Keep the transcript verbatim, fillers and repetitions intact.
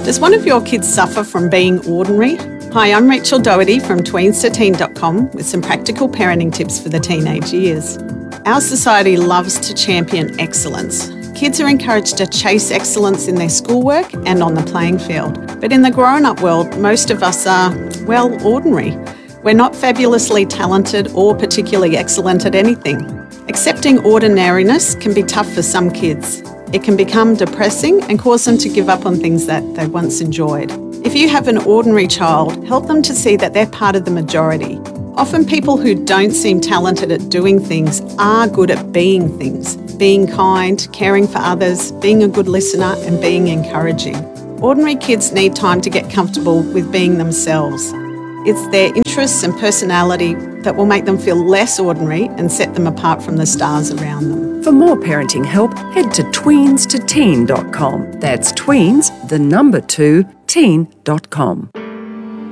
Does one of your kids suffer from being ordinary? Hi, I'm Rachel Doherty from tweens to teen dot com with some practical parenting tips for the teenage years. Our society loves to champion excellence. Kids are encouraged to chase excellence in their schoolwork and on the playing field. But in the grown-up world, most of us are, well, ordinary. We're not fabulously talented or particularly excellent at anything. Accepting ordinariness can be tough for some kids. It can become depressing and cause them to give up on things that they once enjoyed. If you have an ordinary child, help them to see that they're part of the majority. Often people who don't seem talented at doing things are good at being things. Being kind, caring for others, being a good listener and being encouraging. Ordinary kids need time to get comfortable with being themselves. It's their interests and personality that will make them feel less ordinary and set them apart from the stars around them. For more parenting help, head to tweens to teen dot com. That's tweens, the number two, teen dot com.